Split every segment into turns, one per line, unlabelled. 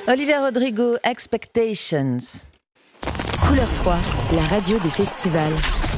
Olivia Rodrigo, Expectations.
Couleur 3, la radio des festivals.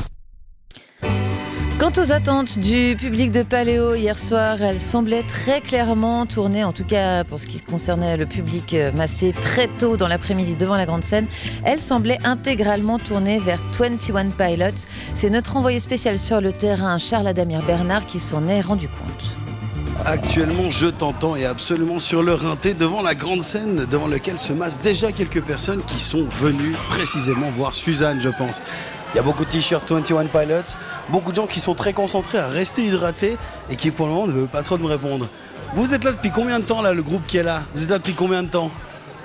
Quant aux attentes du public de Paléo hier soir, elles semblaient très clairement tourner, en tout cas pour ce qui concernait le public massé très tôt dans l'après-midi devant la grande scène, elles semblaient intégralement tourner vers 21 Pilots. C'est notre envoyé spécial sur le terrain, Charles Adamir Bernard, qui s'en est rendu compte.
Actuellement, je t'entends et absolument sur le rinté devant la grande scène devant laquelle se massent déjà quelques personnes qui sont venues précisément voir Suzanne, je pense. Il y a beaucoup de t-shirts 21 Pilots, beaucoup de gens qui sont très concentrés à rester hydratés et qui pour le moment ne veulent pas trop me répondre. Vous êtes là depuis combien de temps là, le groupe qui est là? Vous êtes là depuis combien de temps?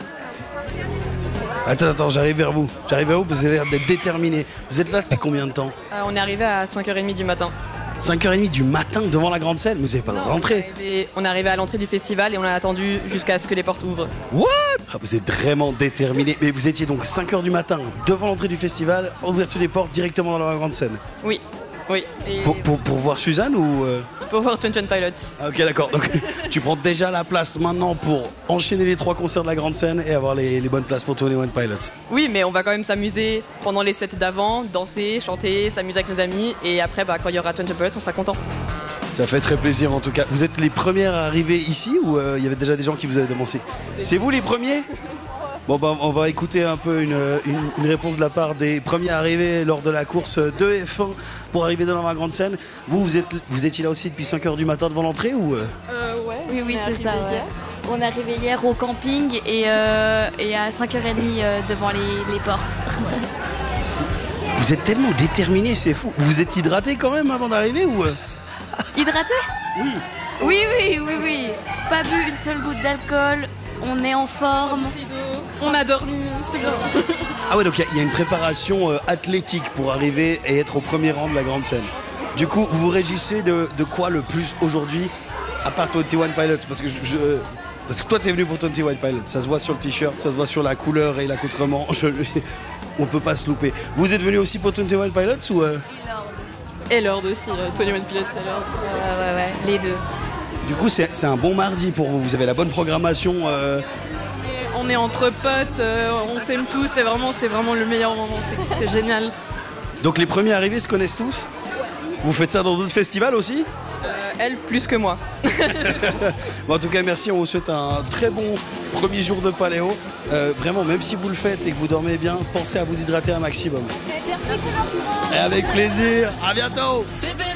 Attends, j'arrive vers vous. J'arrive vers vous parce que vous avez l'air d'être déterminé. Vous êtes là depuis combien de temps?
On est arrivé à 5h30 du matin.
5h30 du matin devant la grande scène? Vous n'avez pas le droit d'entrer?
On est arrivé à l'entrée du festival et on a attendu jusqu'à ce que les portes ouvrent.
What? Vous êtes vraiment déterminé. Mais vous étiez donc 5h du matin devant l'entrée du festival, ouverture des portes directement dans la grande scène?
Oui. Et
pour voir Suzanne ou
pour voir 21 Pilots.
Ah, ok, d'accord. Donc tu prends déjà la place maintenant pour enchaîner les 3 concerts de la grande scène et avoir les bonnes places pour 21 Pilots.
Oui, mais on va quand même s'amuser pendant les sets d'avant, danser, chanter, s'amuser avec nos amis. Et après, quand il y aura 21 Pilots, on sera content.
Ça fait très plaisir en tout cas. Vous êtes les premières à arriver ici ou il y avait déjà des gens qui vous avaient devancé? C'est vous les premiers? Bon on va écouter un peu une réponse de la part des premiers arrivés lors de la course de F1 pour arriver dans la grande scène. Vous étiez là aussi depuis 5h du matin devant l'entrée ou
Ouais. Oui, c'est ça. Ouais. On est arrivé hier au camping et à 5h30 devant les portes.
Vous êtes tellement déterminés, c'est fou. Vous êtes hydraté quand même avant d'arriver ou
Hydraté?
Oui.
Oui. Pas bu une seule goutte d'alcool. On est en forme.
On a dormi, c'est bien.
Ah ouais, donc il y a une préparation athlétique pour arriver et être au premier rang de la grande scène. Du coup, vous vous réjouissez de quoi le plus aujourd'hui, à part 21 Pilots? Parce que toi, t'es venu pour 21 Pilots. Ça se voit sur le t-shirt, ça se voit sur la couleur et l'accoutrement. On peut pas se louper. Vous êtes venu aussi pour 21 Pilots ou
Et Lord aussi, 21 Pilots et Lord.
Ouais, les deux.
Du coup, c'est un bon mardi pour vous. Vous avez la bonne programmation.
On est entre potes, on s'aime tous, c'est vraiment le meilleur moment, c'est génial.
Donc les premiers arrivés se connaissent tous? Vous faites ça dans d'autres festivals aussi?
Elle plus que moi.
Bon, en tout cas, merci. On vous souhaite un très bon premier jour de Paléo. Vraiment, même si vous le faites et que vous dormez bien, pensez à vous hydrater un maximum. Et avec plaisir. À bientôt.